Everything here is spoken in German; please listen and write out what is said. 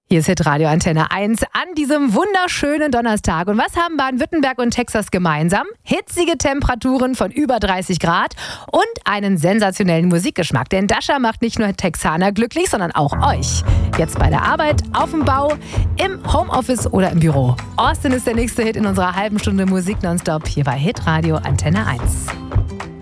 Hier ist Hitradio Antenne 1 an diesem wunderschönen Donnerstag. Und was haben Baden-Württemberg und Texas gemeinsam? Hitzige Temperaturen von über 30 Grad und einen sensationellen Musikgeschmack. Denn Dasha macht nicht nur Texaner glücklich, sondern auch euch. Jetzt bei der Arbeit, auf dem Bau, im Homeoffice oder im Büro. Austin ist der nächste Hit in unserer halben Stunde Musik nonstop hier bei Hitradio Antenne 1.